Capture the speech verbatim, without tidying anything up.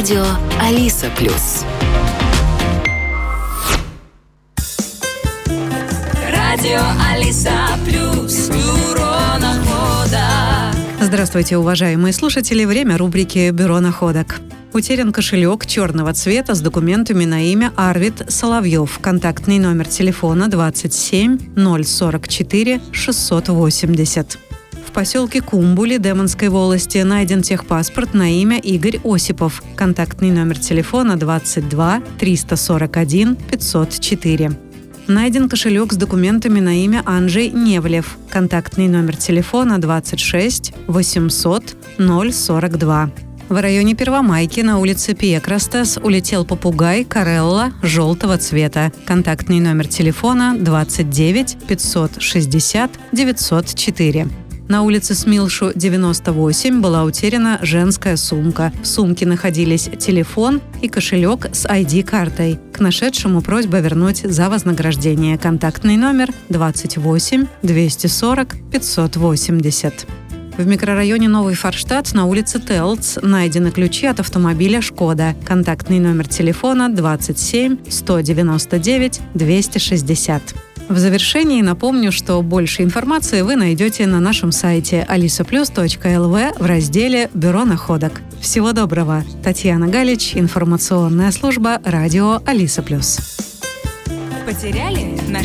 Радио Алиса Плюс. Радио Алиса Плюс. Бюро находок. Здравствуйте, уважаемые слушатели. Время рубрики «Бюро находок». Утерян кошелек черного цвета с документами на имя Арвид Соловьев. Контактный номер телефона двадцать семь ноль сорок четыре шестьсот восемьдесят. В поселке Кумбули Демонской волости найден техпаспорт на имя Игорь Осипов. Контактный номер телефона двадцать два триста сорок один пятьсот четыре. Найден кошелек с документами на имя Анджей Невлев. Контактный номер телефона двадцать шесть восемьсот ноль сорок два. В районе Первомайки на улице Пьекрастас улетел попугай Карелла желтого цвета. Контактный номер телефона двадцать девять пятьсот шестьдесят девятьсот четыре. На улице Смилшу девяносто восемь была утеряна женская сумка. В сумке находились телефон и кошелек с ай ди-картой. К нашедшему просьба вернуть за вознаграждение. Контактный номер двадцать восемь двести сорок пятьсот восемьдесят. В микрорайоне Новый Форштадт на улице Телц найдены ключи от автомобиля «Шкода». Контактный номер телефона двадцать семь сто девяносто девять двести шестьдесят. В завершении напомню, что больше информации вы найдете на нашем сайте алиса плюс точка эл ви в разделе «Бюро находок». Всего доброго. Татьяна Галич, информационная служба радио Алиса Плюс. Потеряли? Нашли?